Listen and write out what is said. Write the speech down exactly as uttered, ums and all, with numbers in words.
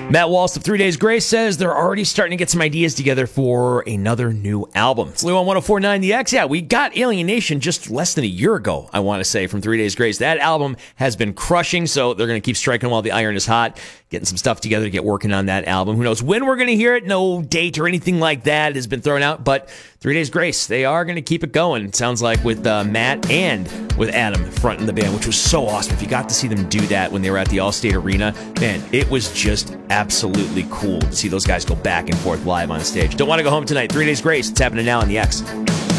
Matt Walsh of Three Days Grace says they're already starting to get some ideas together for another new album. It's Lou on one oh four point nine The X. Yeah, we got Alienation just less than a year ago, I want to say, from Three Days Grace. That album has been crushing, so they're going to keep striking while the iron is hot, getting some stuff together to get working on that album. Who knows when we're going to hear it? No date or anything like that has been thrown out, but Three Days Grace, they are going to keep it going. It sounds like with uh, Matt and with Adam fronting the band, which was so awesome. If you got to see them do that when they were at the Allstate Arena, man, it was just absolutely cool to see those guys go back and forth live on stage. Don't want to go home tonight. Three Days Grace, it's happening now on the X.